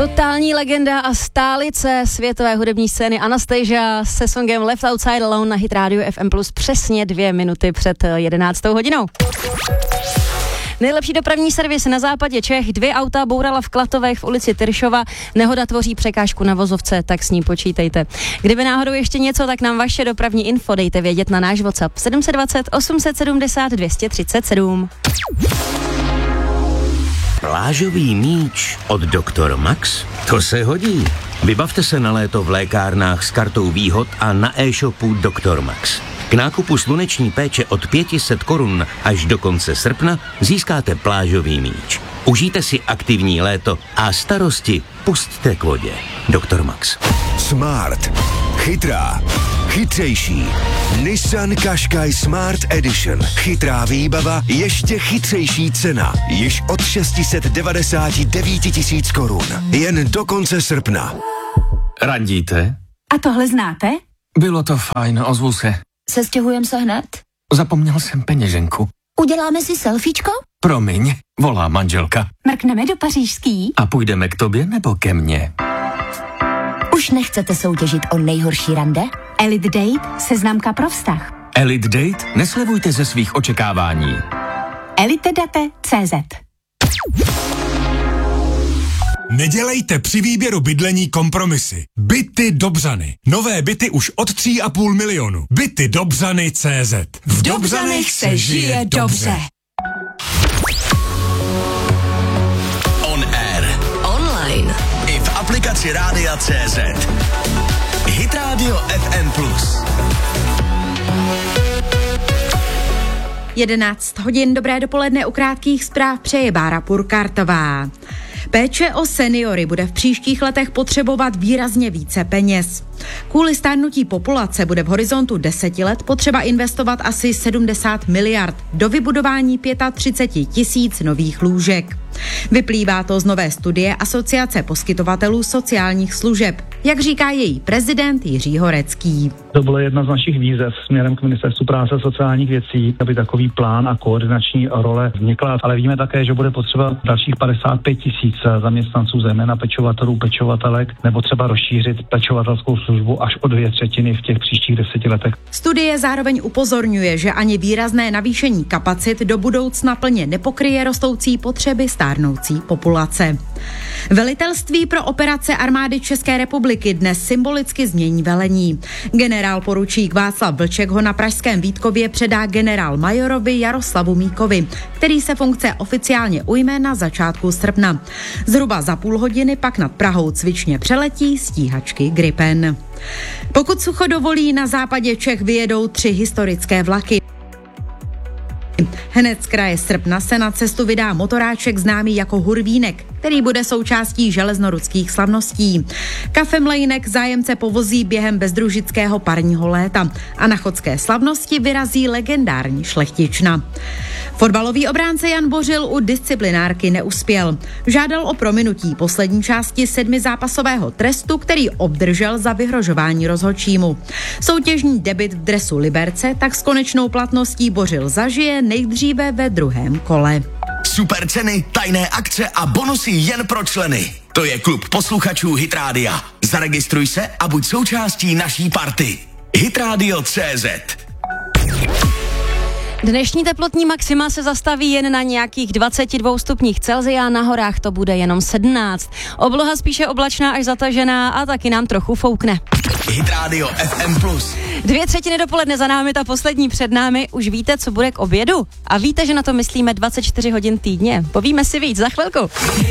Totální legenda a stálice světové hudební scény Anastasia se songem Left Outside Alone na Hit Radio FM Plus přesně 2 minuty před 11. hodinou. Nejlepší dopravní servis na západě Čech, 2 auta bourala v Klatovech v ulici Tyršova. Nehoda tvoří překážku na vozovce, tak s ní počítejte. Kdyby náhodou ještě něco, tak nám vaše dopravní info dejte vědět na náš WhatsApp 720 870 237. Plážový míč od Dr. Max? To se hodí. Vybavte se na léto v lékárnách s kartou výhod a na e-shopu Dr. Max. K nákupu sluneční péče od 500 korun až do konce srpna získáte plážový míč. Užijte si aktivní léto a starosti pusťte k vodě. Dr. Max. Smart. Chytrá. Chytřejší. Nissan Qashqai Smart Edition. Chytrá výbava, ještě chytřejší cena. Již od 699 000 korun. Jen do konce srpna. Randíte? A tohle znáte? Bylo to fajn, ozvu se. Sestěhujeme se hned? Zapomněl jsem peněženku. Uděláme si selfiečko? Promiň, volá manželka. Mrkneme do pařížský? A půjdeme k tobě nebo ke mně? Už nechcete soutěžit o nejhorší rande? Elite Date, seznamka pro vztah. Elite Date? Neslevujte ze svých očekávání. elitedate.cz. Nedělejte při výběru bydlení kompromisy. Byty Dobřany. Nové byty už od 3,5 milionu. Byty Dobřany.cz. V Dobřanech se žije dobře. On air. Online. I v aplikaci Rádia.cz. Hit Radio FM Plus. 11 hodin, dobré dopoledne, u krátkých zpráv přeje Bára Purkartová. Péče o seniory bude v příštích letech potřebovat výrazně více peněz. Kvůli stárnutí populace bude v horizontu 10 let potřeba investovat asi 70 miliard do vybudování 35 000 nových lůžek. Vyplývá to z nové studie Asociace poskytovatelů sociálních služeb, jak říká její prezident Jiří Horecký. To byla jedna z našich výzev směrem k Ministerstvu práce a sociálních věcí, aby takový plán a koordinační role vznikla, ale víme také, že bude potřeba dalších 55 000 zaměstnanců, zejména pečovatelů, pečovatelek, nebo třeba rozšířit pečovatelskou službu až o 2/3 v těch příštích 10 letech. Studie zároveň upozorňuje, že ani výrazné navýšení kapacit do budoucna plně nepokryje rostoucí potřeby stárnoucí populace. Velitelství pro operace armády České republiky dnes symbolicky změní velení. Generál poručík Václav Vlček ho na pražském Vítkově předá generál majorovi Jaroslavu Míkovi, který se funkce oficiálně ujme na začátku srpna. Zhruba za půl hodiny pak nad Prahou cvičně přeletí stíhačky Gripen. Pokud sucho dovolí, na západě Čech vyjedou 3 historické vlaky. Hned z kraje srpna se na cestu vydá motoráček známý jako Hurvínek, který bude součástí železnoruských slavností. Kafemlejnek zájemce povozí během bezdružického parního léta a na chodské slavnosti vyrazí legendární šlechtična. Fotbalový obránce Jan Bořil u disciplinárky neuspěl. Žádal o prominutí poslední části 7zápasového trestu, který obdržel za vyhrožování rozhodčímu. Soutěžní debut v dresu Liberce tak s konečnou platností Bořil zažije nejdříve ve druhém kole. Super ceny, tajné akce a bonusy jen pro členy. To je klub posluchačů Hit Rádia. Zaregistruj se a buď součástí naší party. hitradio.cz. Dnešní teplotní maxima se zastaví jen na nějakých 22 stupních Celsia, na horách to bude jenom 17. Obloha spíše oblačná až zatažená a taky nám trochu foukne. Hit Radio FM Plus. 2/3 dopoledne za námi, ta poslední před námi. Už víte, co bude k obědu? A víte, že na to myslíme 24 hodin týdně. Povíme si víc za chvilku.